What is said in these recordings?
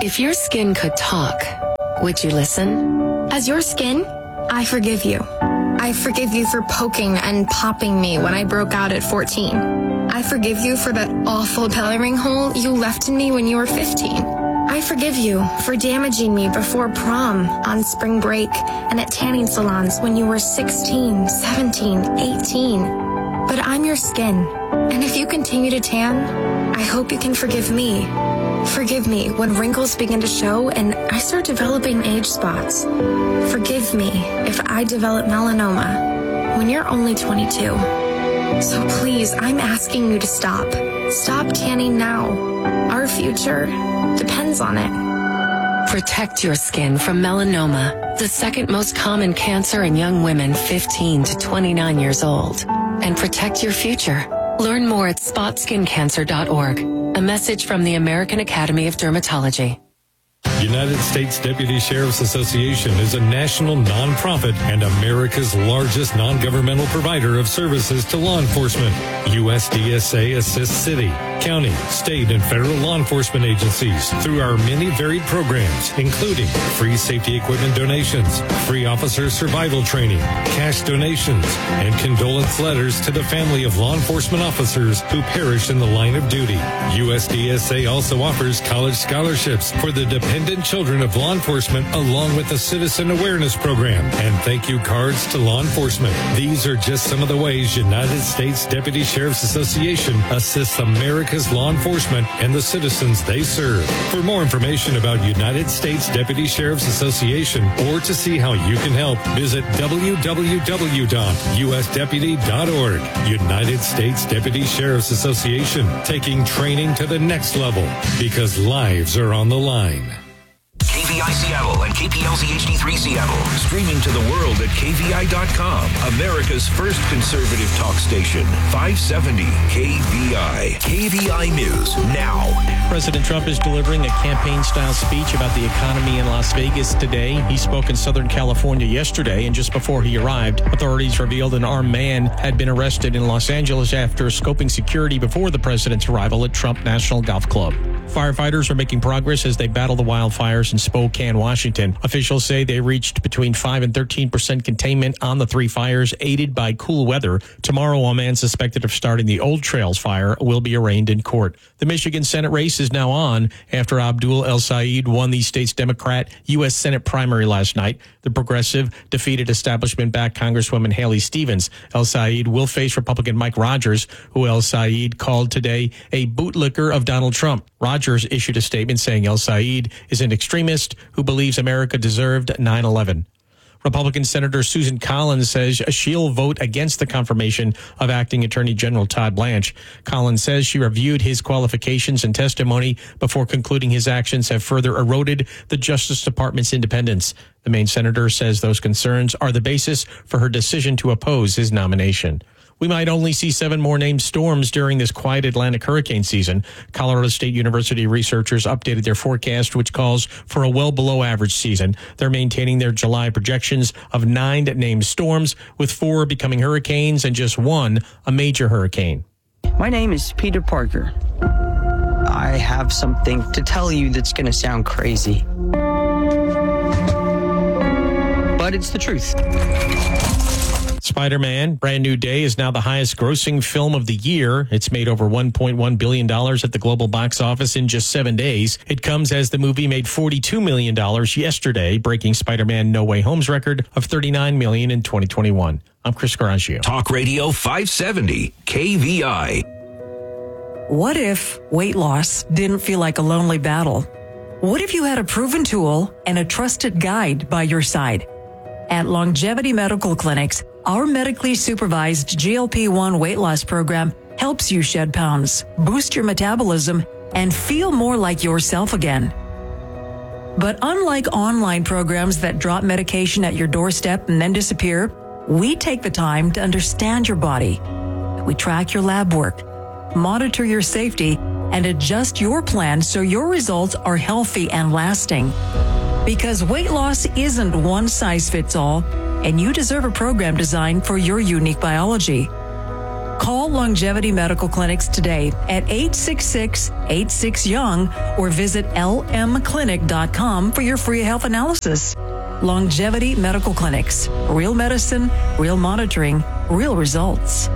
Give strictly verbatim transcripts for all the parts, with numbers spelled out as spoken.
If your skin could talk, would you listen? As your skin, I forgive you. I forgive you for poking and popping me when I broke out at fourteen. I forgive you for that awful coloring hole you left in me when you were fifteen. I forgive you for damaging me before prom, on spring break, and at tanning salons when you were sixteen, seventeen, eighteen. But I'm your skin, and if you continue to tan, I hope you can forgive me. Forgive me when wrinkles begin to show and I start developing age spots. Forgive me if I develop melanoma when you're only twenty-two. So please, I'm asking you to stop. Stop tanning now. Our future depends on it. Protect your skin from melanoma, the second most common cancer in young women fifteen to twenty-nine years old. And protect your future. Learn more at spot skin cancer dot org. A message from the American Academy of Dermatology. United States Deputy Sheriff's Association is a national nonprofit and America's largest non-governmental provider of services to law enforcement. U S D S A assists city, county, state, and federal law enforcement agencies through our many varied programs, including free safety equipment donations, free officer survival training, cash donations, and condolence letters to the family of law enforcement officers who perish in the line of duty. U S D S A also offers college scholarships for the dependent children of law enforcement, along with the Citizen Awareness Program and thank you cards to law enforcement. These are just some of the ways United States Deputy Sheriff's Association assists America's law enforcement and the citizens they serve. For more information about United States Deputy Sheriff's Association or to see how you can help, visit w w w dot u s deputy dot org. United States Deputy Sheriff's Association, taking training to the next level because lives are on the line. K V I Seattle and K P L Z H D three Seattle. Streaming to the world at K V I dot com. America's first conservative talk station. five seventy K V I. K V I News now. President Trump is delivering a campaign-style speech about the economy in Las Vegas today. He spoke in Southern California yesterday, and just before he arrived, authorities revealed an armed man had been arrested in Los Angeles after scoping security before the president's arrival at Trump National Golf Club. Firefighters are making progress as they battle the wildfires in Spokane, Washington. Officials say they reached between five and thirteen percent containment on the three fires, aided by cool weather. Tomorrow, a man suspected of starting the Old Trails fire will be arraigned in court. The Michigan Senate race is now on after Abdul El-Sayed won the state's Democrat U S Senate primary last night. The progressive defeated establishment-backed Congresswoman Haley Stevens. El-Sayed will face Republican Mike Rogers, who El-Sayed called today a bootlicker of Donald Trump. Rogers issued a statement saying El-Sayed is an extremist who believes America deserved nine eleven. Republican Senator Susan Collins says she'll vote against the confirmation of Acting Attorney General Todd Blanche. Collins says she reviewed his qualifications and testimony before concluding his actions have further eroded the Justice Department's independence. The Maine senator says those concerns are the basis for her decision to oppose his nomination. We might only see seven more named storms during this quiet Atlantic hurricane season. Colorado State University researchers updated their forecast, which calls for a well below average season. They're maintaining their July projections of nine named storms, with four becoming hurricanes and just one a major hurricane. My name is Peter Parker. I have something to tell you that's going to sound crazy, but it's the truth. Spider-Man, Brand New Day, is now the highest grossing film of the year. It's made over one point one billion dollars at the global box office in just seven days. It comes as the movie made forty-two million dollars yesterday, breaking Spider-Man No Way Home's record of thirty-nine million dollars in twenty twenty-one. I'm Chris Garagio. Talk Radio five seventy K V I. What if weight loss didn't feel like a lonely battle? What if you had a proven tool and a trusted guide by your side? At Longevity Medical Clinics, our medically supervised G L P one weight loss program helps you shed pounds, boost your metabolism, and feel more like yourself again. But unlike online programs that drop medication at your doorstep and then disappear, we take the time to understand your body. We track your lab work, monitor your safety, and adjust your plan so your results are healthy and lasting. Because weight loss isn't one size fits all, and you deserve a program designed for your unique biology. Call Longevity Medical Clinics today at eight six six, eight six, young or visit L M clinic dot com for your free health analysis. Longevity Medical Clinics. Real medicine, real monitoring, real results.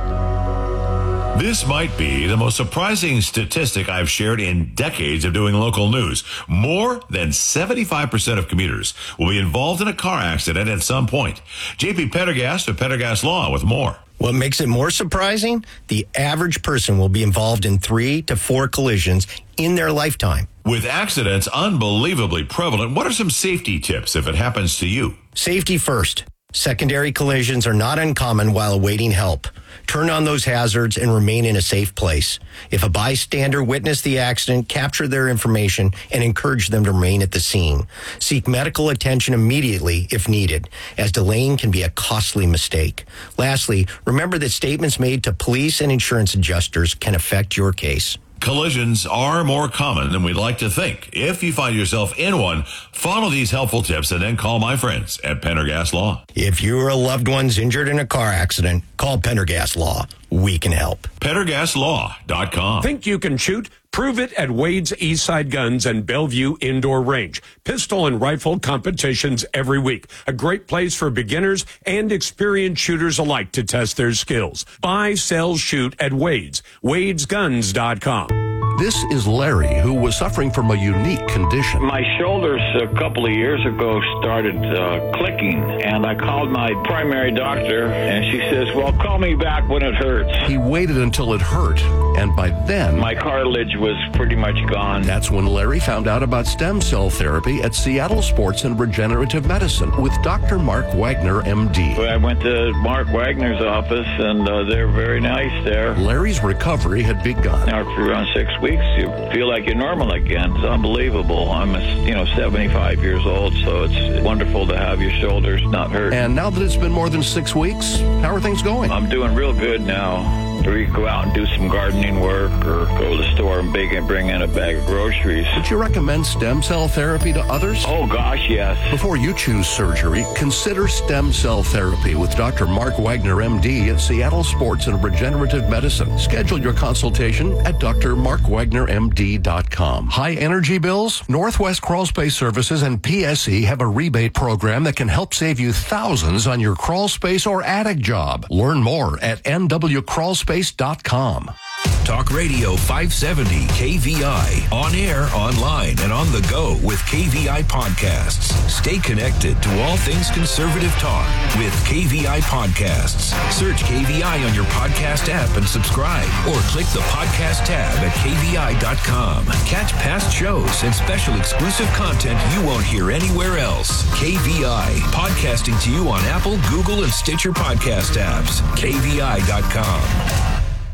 This might be the most surprising statistic I've shared in decades of doing local news. More than seventy-five percent of commuters will be involved in a car accident at some point. J P Pendergast of Pendergast Law with more. What makes it more surprising? The average person will be involved in three to four collisions in their lifetime. With accidents unbelievably prevalent, what are some safety tips if it happens to you? Safety first. Secondary collisions are not uncommon while awaiting help. Turn on those hazards and remain in a safe place. If a bystander witnessed the accident, capture their information and encourage them to remain at the scene. Seek medical attention immediately if needed, as delaying can be a costly mistake. Lastly, remember that statements made to police and insurance adjusters can affect your case. Collisions are more common than we'd like to think. If you find yourself in one, follow these helpful tips and then call my friends at Pendergast Law. If you or a loved one's injured in a car accident, call Pendergast Law. We can help. Pendergast Law dot com. Think you can shoot? Prove it at Wade's Eastside Guns and Bellevue Indoor Range. Pistol and rifle competitions every week. A great place for beginners and experienced shooters alike to test their skills. Buy, sell, shoot at Wade's. Wades Guns dot com. This is Larry, who was suffering from a unique condition. My shoulders a couple of years ago started uh, clicking, and I called my primary doctor, and she says, well, call me back when it hurts. He waited until it hurt, and by then... my cartilage was pretty much gone. That's when Larry found out about stem cell therapy at Seattle Sports and Regenerative Medicine with Doctor Mark Wagner, M D. I went to Mark Wagner's office, and uh, they're very nice there. Larry's recovery had begun. Now, for around six weeks, you feel like you're normal again. It's unbelievable. I'm, a, you know, seventy-five years old, so it's wonderful to have your shoulders not hurt. And now that it's been more than six weeks, how are things going? I'm doing real good now. Or you go out and do some gardening work, or go to the store and big and bring in a bag of groceries. Would you recommend stem cell therapy to others? Oh, gosh, yes. Before you choose surgery, consider stem cell therapy with Doctor Mark Wagner, M D at Seattle Sports and Regenerative Medicine. Schedule your consultation at D R mark wagner M D dot com. High energy bills? Northwest Crawl Space Services and P S E have a rebate program that can help save you thousands on your crawl space or attic job. Learn more at N W crawl space dot com. Talk Radio five seventy K V I. On air, online, and on the go with K V I Podcasts. Stay connected to all things conservative talk with K V I Podcasts. Search K V I on your podcast app and subscribe, or click the podcast tab at K V I dot com. Catch past shows and special exclusive content you won't hear anywhere else. K V I, podcasting to you on Apple, Google, and Stitcher podcast apps. K V I dot com.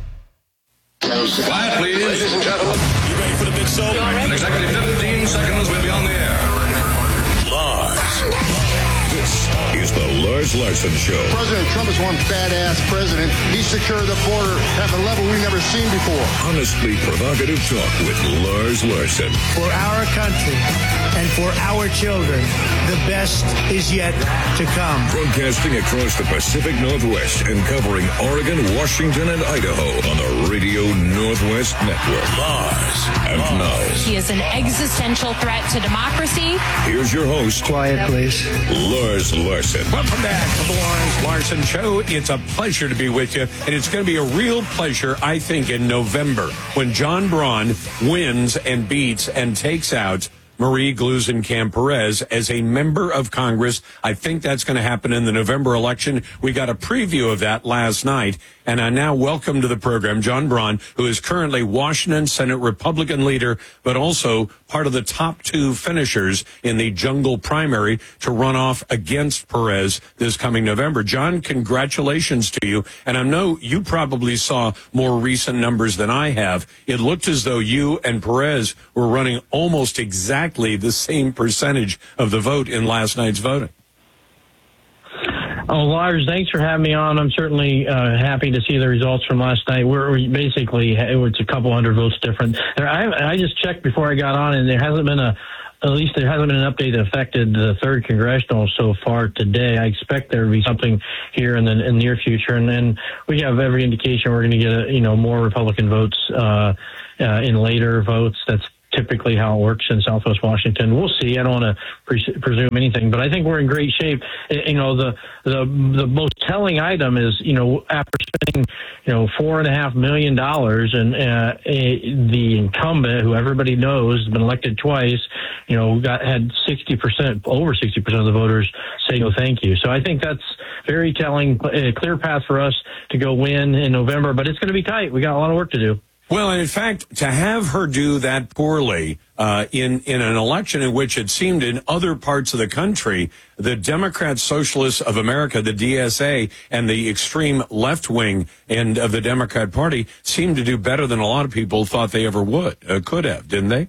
Quiet, please. Ladies and gentlemen, you ready for the big show? In exactly fifteen seconds, we'll be on the air. Lars. This is the Lars Larson Show. President Trump is one badass president. He secured the border at a level we've never seen before. Honestly provocative talk with Lars Larson. For our country and for our children, the best is yet to come. Broadcasting across the Pacific Northwest and covering Oregon, Washington, and Idaho on the Radio Northwest Network. Lars. And now, he is an existential threat to democracy. Here's your host. Quiet, please. Lars Larson. Welcome back to the Lars Larson Show. It's a pleasure to be with you, and it's going to be a real pleasure, I think, in November when John Braun wins and beats and takes out Marie Gluesenkamp-Perez as a member of Congress. I think that's going to happen in the November election. We got a preview of that last night, and I now welcome to the program John Braun, who is currently Washington Senate Republican leader, but also part of the top two finishers in the jungle primary to run off against Perez this coming November. John, congratulations to you. And I know you probably saw more recent numbers than I have. It looked as though you and Perez were running almost exactly the same percentage of the vote in last night's voting. Oh, Lars, thanks for having me on. I'm certainly uh, happy to see the results from last night. We're, we're basically, it's a couple hundred votes different. I, I just checked before I got on, and there hasn't been a, at least there hasn't been an update that affected the third congressional so far today. I expect there to be something here in the, in the near future, and then we have every indication we're going to get a, you know more Republican votes uh, uh, in later votes. That's typically how it works in Southwest Washington. We'll see. I don't want to pre- presume anything, but I think we're in great shape. You know, the the the most telling item is, you know, after spending, you know, four and a half million dollars, and uh, the incumbent, who everybody knows has been elected twice, you know, got had sixty percent, over sixty percent of the voters say no, thank you. So I think that's very telling. A clear path for us to go win in November, but it's going to be tight. We got a lot of work to do. Well, and in fact, to have her do that poorly uh, in, in an election in which it seemed in other parts of the country, the Democrat Socialists of America, the D S A, and the extreme left wing end of the Democrat Party seemed to do better than a lot of people thought they ever would, uh, could have, didn't they?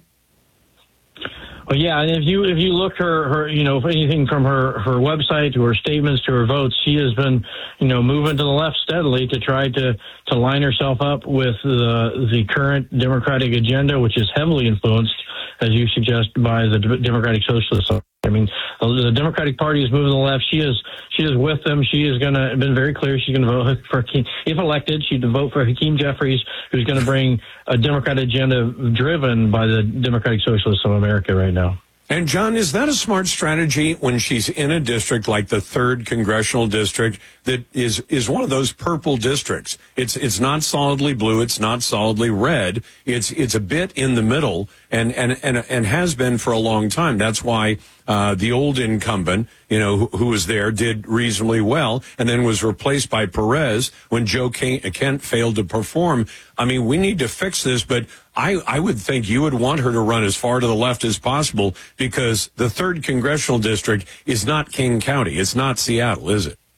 Well, yeah, and if you if you look her her you know anything from her her website to her statements to her votes, she has been you know moving to the left steadily to try to to line herself up with the the current Democratic agenda, which is heavily influenced, as you suggest, by the Democratic Socialists. I mean, the Democratic Party is moving to the left. She is she is with them. She is going to been very clear. She's going to vote for Hakeem. If elected, she'd vote for Hakeem Jeffries, who's going to bring a Democrat agenda driven by the Democratic Socialists of America right now. And, John, is that a smart strategy when she's in a district like the third congressional district that is is one of those purple districts? It's it's not solidly blue. It's not solidly red. It's it's a bit in the middle and, and, and, and has been for a long time. That's why uh, the old incumbent, you know, who, who was there, did reasonably well and then was replaced by Perez when Joe Kent failed to perform. I mean, we need to fix this, but I, I would think you would want her to run as far to the left as possible because the third congressional district is not King County. It's not Seattle, is it?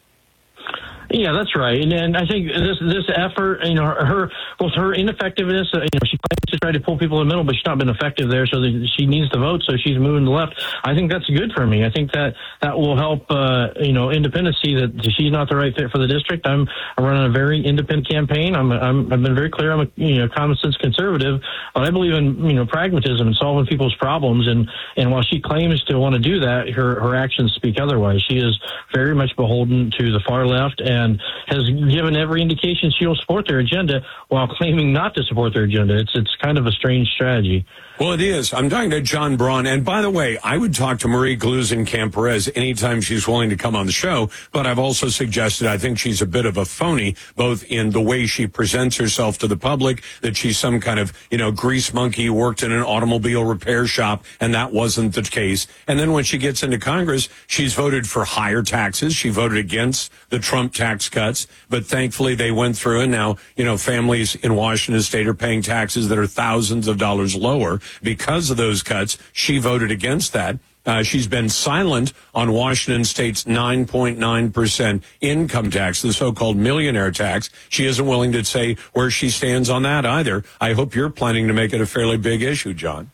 Yeah, that's right. And, and I think this this effort, you know, her both her ineffectiveness, uh, you know, she claims to try to pull people in the middle, but she's not been effective there, so that she needs to vote, so she's moving to the left. I think that's good for me. I think that that will help, uh, you know, independents see that she's not the right fit for the district. I'm, I'm running a very independent campaign. I'm, I'm, I've been very clear. I'm a, you know, common sense conservative, but I believe in, you know, pragmatism and solving people's problems. And, and while she claims to want to do that, her, her actions speak otherwise. She is very much beholden to the far left and and has given every indication she'll support their agenda while claiming not to support their agenda. It's it's kind of a strange strategy. Well, it is. I'm talking to John Braun. And by the way, I would talk to Marie Gluesenkamp-Perez anytime she's willing to come on the show. But I've also suggested I think she's a bit of a phony, both in the way she presents herself to the public, that she's some kind of, you know, grease monkey who worked in an automobile repair shop, and that wasn't the case. And then when she gets into Congress, she's voted for higher taxes. She voted against the Trump tax cuts. But thankfully, they went through, and now, you know, families in Washington State are paying taxes that are thousands of dollars lower. Because of those cuts, she voted against that. Uh, she's been silent on Washington State's nine point nine percent income tax, the so-called millionaire tax. She isn't willing to say where she stands on that either. I hope you're planning to make it a fairly big issue, John.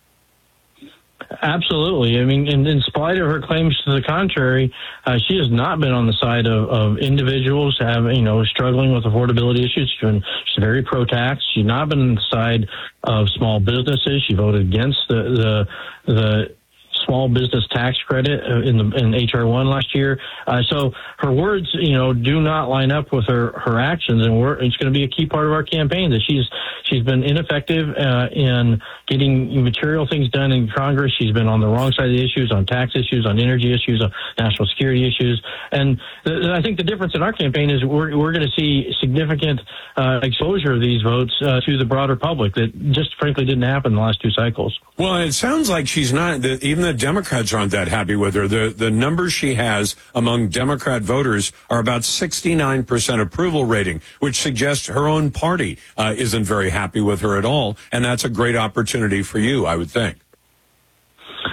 Absolutely. I mean, in, in spite of her claims to the contrary, uh, she has not been on the side of, of individuals having, you know, struggling with affordability issues. She's, been, she's very pro-tax. She's not been on the side of small businesses. She voted against the the, the small business tax credit in the in H R one last year. Uh, so her words, you know, do not line up with her, her actions, and we're, it's going to be a key part of our campaign that she's she's been ineffective uh, in getting material things done in Congress. She's been on the wrong side of the issues, on tax issues, on energy issues, on national security issues. And th- I think the difference in our campaign is we're we're going to see significant uh, exposure of these votes uh, to the broader public that just frankly didn't happen in the last two cycles. Well, it sounds like she's not, the, even the Democrats aren't that happy with her. The the numbers she has among Democrat voters are about sixty-nine percent approval rating, which suggests her own party uh, isn't very happy with her at all. And that's a great opportunity for you, I would think.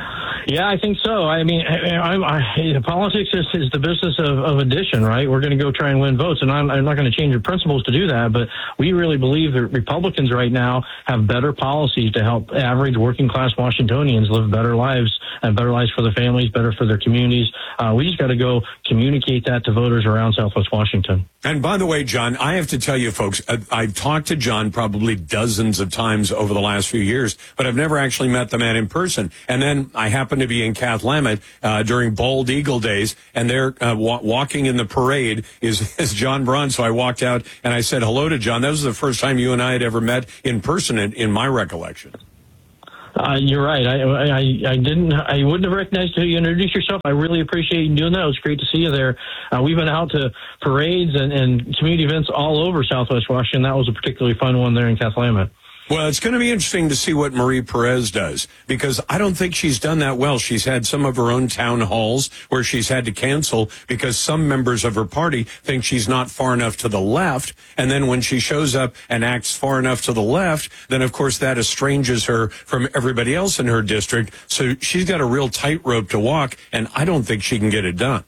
Yeah, I think so. I mean, I, I, I, politics is, is the business of, of addition, right? We're going to go try and win votes, and I'm, I'm not going to change the principles to do that, but we really believe that Republicans right now have better policies to help average working-class Washingtonians live better lives and better lives for their families, better for their communities. Uh, we just got to go communicate that to voters around Southwest Washington. And by the way, John, I have to tell you, folks, I've talked to John probably dozens of times over the last few years, but I've never actually met the man in person. And then I happened to be in Cathlamet uh, during Bald Eagle days, and there uh, wa- walking in the parade is, is John Braun. So I walked out and I said hello to John. That was the first time you and I had ever met in person in, in my recollection. Uh, you're right. I, I I didn't. I wouldn't have recognized who you introduced yourself. I really appreciate you doing that. It was great to see you there. Uh, we've been out to parades and, and community events all over Southwest Washington. That was a particularly fun one there in Cathlamet. Well, it's going to be interesting to see what Marie Perez does, because I don't think she's done that well. She's had some of her own town halls where she's had to cancel because some members of her party think she's not far enough to the left. And then when she shows up and acts far enough to the left, then, of course, that estranges her from everybody else in her district. So she's got a real tightrope to walk, and I don't think she can get it done.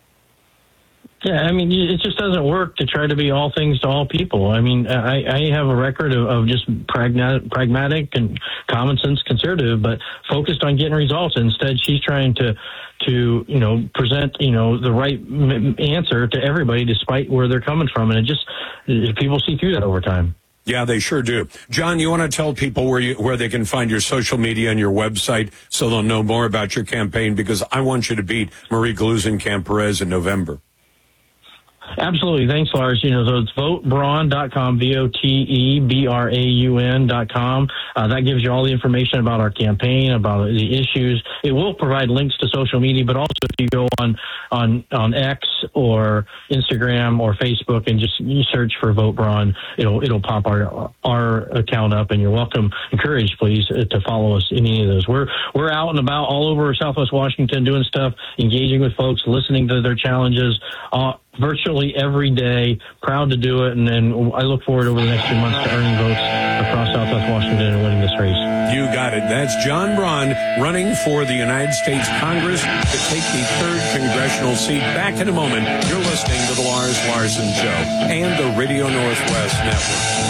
Yeah, I mean, it just doesn't work to try to be all things to all people. I mean, I, I have a record of, of just pragmatic, pragmatic and common sense conservative, but focused on getting results. Instead, she's trying to, to you know, present, you know, the right m- answer to everybody despite where they're coming from. And it just, people see through that over time. Yeah, they sure do. John, you want to tell people where you where they can find your social media and your website so they'll know more about your campaign, because I want you to beat Marie Gluesenkamp-Perez in November. Absolutely. Thanks, Lars. You know, so it's vote braun dot com, V O T E B R A U N dot com. Uh, that gives you all the information about our campaign, about the issues. It will provide links to social media, but also if you go on, on, on X or Instagram or Facebook and just you search for Vote Braun, it'll, it'll pop our, our account up, and you're welcome, encouraged, please, to follow us in any of those. We're, we're out and about all over Southwest Washington doing stuff, engaging with folks, listening to their challenges, uh, virtually every day. Proud to do it, and then I look forward over the next few months to earning votes across Southwest Washington and winning this race. You got it. That's John Braun running for the United States Congress to take the third congressional seat. Back in a moment. You're listening to the Lars Larson Show and the Radio Northwest Network.